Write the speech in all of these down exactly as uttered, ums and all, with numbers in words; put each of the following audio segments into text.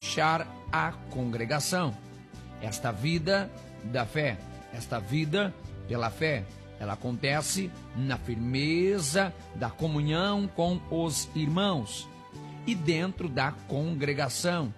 deixar a congregação. Esta vida da fé, esta vida pela fé, ela acontece na firmeza da comunhão com os irmãos e dentro da congregação.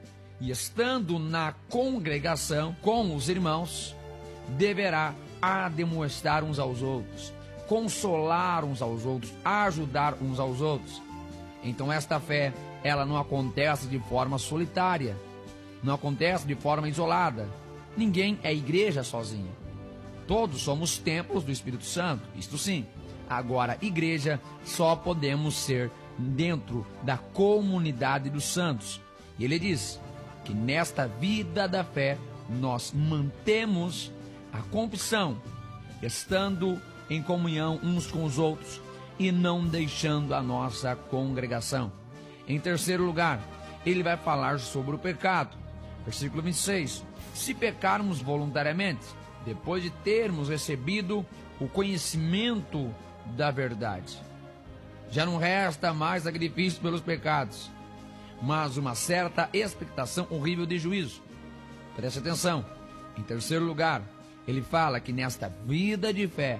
E estando na congregação com os irmãos, deverá admoestar uns aos outros, consolar uns aos outros, ajudar uns aos outros. Então esta fé, ela não acontece de forma solitária, não acontece de forma isolada. Ninguém é igreja sozinho. Todos somos templos do Espírito Santo, isto sim. Agora, igreja só podemos ser dentro da comunidade dos santos. E ele diz que nesta vida da fé nós mantemos a confissão, estando em comunhão uns com os outros e não deixando a nossa congregação. Em terceiro lugar, ele vai falar sobre o pecado. Versículo vinte e seis. Se pecarmos voluntariamente, depois de termos recebido o conhecimento da verdade, já não resta mais sacrifício pelos pecados, mas uma certa expectação horrível de juízo. Preste atenção. Em terceiro lugar, ele fala que nesta vida de fé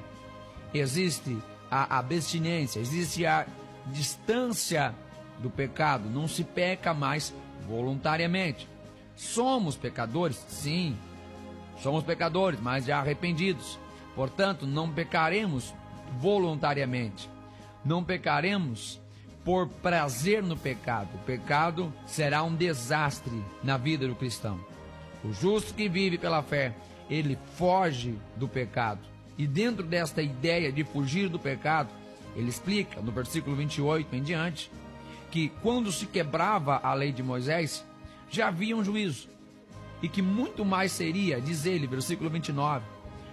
existe a abstinência, existe a distância do pecado, não se peca mais voluntariamente. Somos pecadores? Sim, somos pecadores, mas já arrependidos. Portanto, não pecaremos voluntariamente. Não pecaremos por prazer no pecado. O pecado será um desastre na vida do cristão. O justo que vive pela fé, ele foge do pecado. E dentro desta ideia de fugir do pecado, ele explica no versículo vinte e oito em diante, que quando se quebrava a lei de Moisés, já havia um juízo, e que muito mais seria, diz ele, versículo vinte e nove,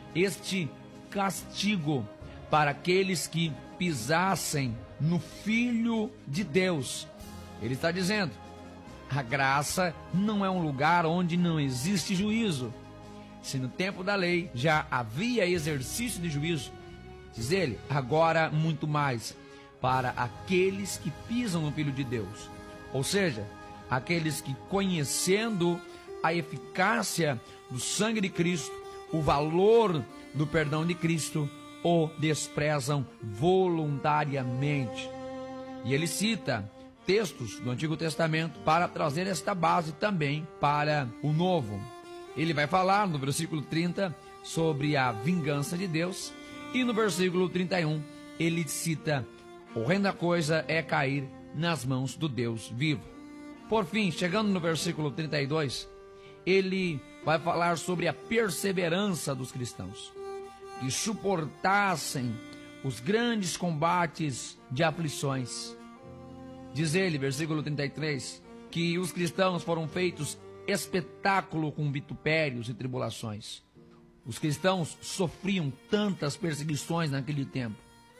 este castigo para aqueles que pisassem no Filho de Deus. Ele está dizendo, a graça não é um lugar onde não existe juízo. Se no tempo da lei já havia exercício de juízo, diz ele, agora muito mais para aqueles que pisam no Filho de Deus. Ou seja, aqueles que, conhecendo a eficácia do sangue de Cristo, o valor do perdão de Cristo, o desprezam voluntariamente. E ele cita textos do Antigo Testamento para trazer esta base também para o Novo. Ele vai falar no versículo trinta sobre a vingança de Deus, e no versículo trinta e um ele cita: horrenda coisa é cair nas mãos do Deus vivo. Por fim, chegando no versículo trinta e dois, ele vai falar sobre a perseverança dos cristãos, que suportassem os grandes combates de aflições. Diz ele, versículo trinta e três, que os cristãos foram feitos espetáculo com vitupérios e tribulações. Os cristãos sofriam tantas perseguições naquele tempo.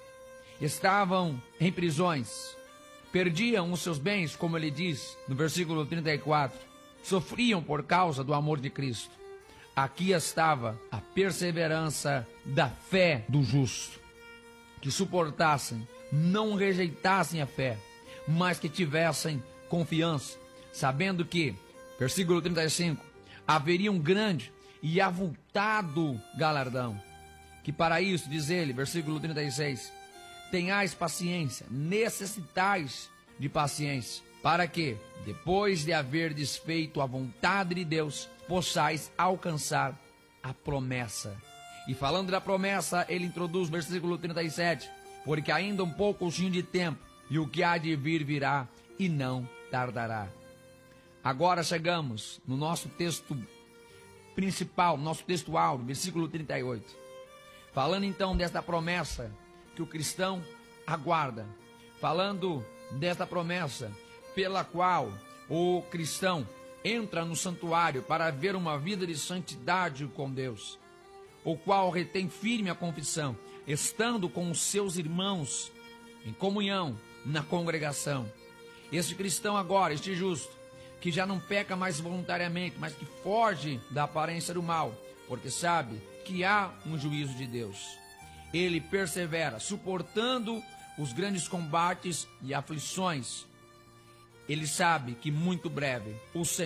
Estavam em prisões, perdiam os seus bens, como ele diz no versículo trinta e quatro, sofriam por causa do amor de Cristo. Aqui estava a perseverança da fé do justo, que suportassem, não rejeitassem a fé, mas que tivessem confiança, sabendo que, versículo trinta e cinco, haveria um grande e avultado galardão, que para isso, diz ele, versículo trinta e seis, tenhais paciência, necessitais de paciência, para que, depois de haver desfeito a vontade de Deus, possais alcançar a promessa. E falando da promessa, ele introduz o versículo trinta e sete, porque ainda um poucozinho de tempo, e o que há de vir virá, e não tardará. Agora chegamos no nosso texto principal, nosso texto áureo, versículo trinta e oito. Falando então desta promessa que o cristão aguarda, falando desta promessa pela qual o cristão entra no santuário para ver uma vida de santidade com Deus, o qual retém firme a confissão, estando com os seus irmãos em comunhão na congregação. Este cristão agora, este justo, que já não peca mais voluntariamente, mas que foge da aparência do mal, porque sabe que há um juízo de Deus. Ele persevera, suportando os grandes combates e aflições. Ele sabe que muito breve o Senhor